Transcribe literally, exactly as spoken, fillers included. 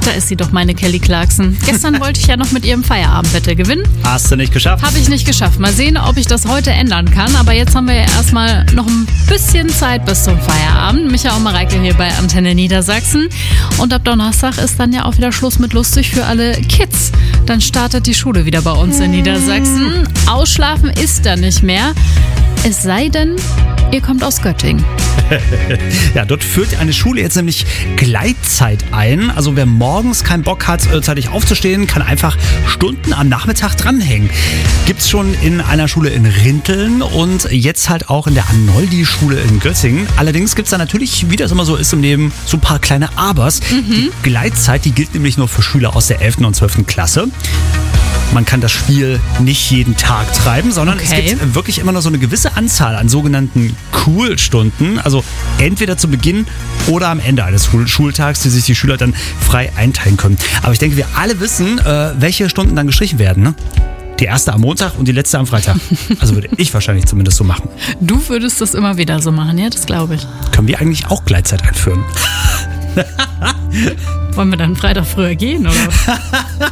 da ist sie doch, meine Kelly Clarkson. Gestern wollte ich ja noch mit ihrem Feierabendwette gewinnen. Hast du nicht geschafft? Habe ich nicht geschafft. Mal sehen, ob ich das heute ändern kann. Aber jetzt haben wir ja erstmal noch ein bisschen Zeit bis zum Feierabend. Micha und Mareike hier bei Antenne Niedersachsen. Und ab Donnerstag ist dann ja auch wieder Schluss mit lustig für alle Kids. Dann startet die Schule wieder bei uns in Niedersachsen. Ausschlafen ist da nicht mehr. Es sei denn, ihr kommt aus Göttingen. Ja, dort führt eine Schule jetzt nämlich Gleitzeit ein. Also wer morgens keinen Bock hat, zeitig aufzustehen, kann einfach Stunden am Nachmittag dranhängen. Gibt's schon in einer Schule in Rinteln und jetzt halt auch in der Arnoldi-Schule in Göttingen. Allerdings gibt's da natürlich, wie das immer so ist im Leben, so ein paar kleine Abers. Mhm. Die Gleitzeit, die gilt nämlich nur für Schüler aus der elften und zwölften Klasse. Man kann das Spiel nicht jeden Tag treiben, sondern okay. Es gibt wirklich immer noch so eine gewisse Anzahl an sogenannten Cool-Stunden. Also entweder zu Beginn oder am Ende eines Schultags, die sich die Schüler dann frei einteilen können. Aber ich denke, wir alle wissen, welche Stunden dann gestrichen werden, ne? Die erste am Montag und die letzte am Freitag. Also würde ich wahrscheinlich zumindest so machen. Du würdest das immer wieder so machen, ja, das glaube ich. Können wir eigentlich auch Gleitzeit einführen? Wollen wir dann Freitag früher gehen, oder?